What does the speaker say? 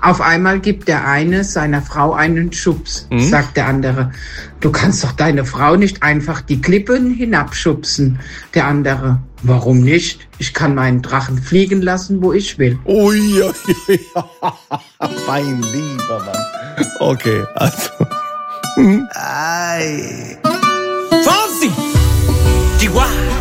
Auf einmal gibt der eine seiner Frau einen Schubs, sagt der andere. Du kannst doch deine Frau nicht einfach die Klippen hinabschubsen. Der andere, warum nicht? Ich kann meinen Drachen fliegen lassen, wo ich will. Ui, mein lieber Mann. Okay, also. Ay. Fonsi! Chihuahua!